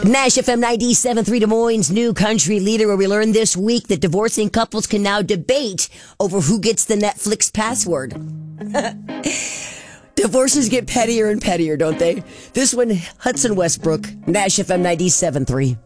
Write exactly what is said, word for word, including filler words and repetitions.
Nash F M ninety-seven point three Des Moines' new country leader, where we learned this week that divorcing couples can now debate over who gets the Netflix password. Divorces get pettier and pettier, don't they? This one, Hudson Westbrook, Nash F M ninety-seven point three.